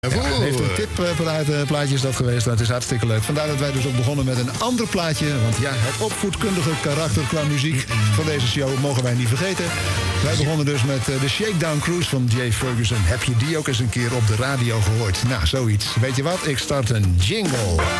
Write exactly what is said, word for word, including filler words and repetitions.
Ja, heeft een tip uh, vanuit uh, plaatje is dat geweest. Dat is hartstikke leuk. Vandaar dat wij dus ook begonnen met een ander plaatje. Want ja, het opvoedkundige karakter qua muziek van deze show mogen wij niet vergeten. Wij begonnen dus met uh, de Shakedown Cruise van Jay Ferguson. Heb je die ook eens een keer op de radio gehoord? Nou, zoiets. Weet je wat? Ik start een jingle.